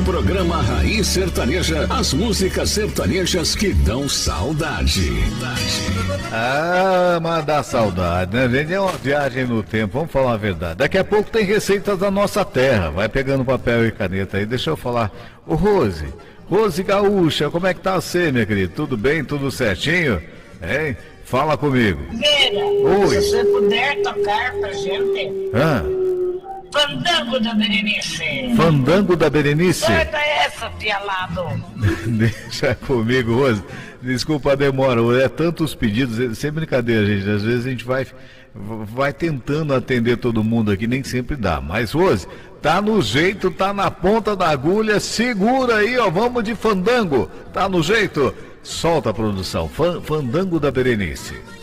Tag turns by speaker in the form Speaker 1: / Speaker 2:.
Speaker 1: programa Raiz Sertaneja, as músicas sertanejas que dão saudade.
Speaker 2: Ah, mas dá saudade, né, gente? É uma viagem no tempo, vamos falar a verdade. Daqui a pouco tem receitas da nossa terra. Vai pegando papel e caneta aí, deixa eu falar. Ô Rose Gaúcha, como é que tá você, minha querida? Tudo bem? Tudo certinho? Hein? Fala comigo.
Speaker 3: Vera,
Speaker 2: Oi.
Speaker 3: se você puder tocar pra gente. Fandango da Berenice.
Speaker 2: Fandango da Berenice?
Speaker 3: Corta essa, pialado.
Speaker 2: Deixa comigo, Rose. Desculpa a demora, é tantos pedidos, sem brincadeira, gente. Às vezes a gente vai tentando atender todo mundo aqui, nem sempre dá. Mas, Rose, tá no jeito, tá na ponta da agulha, segura aí, ó, vamos de fandango. Tá no jeito? Solta a produção, fandango da Berenice.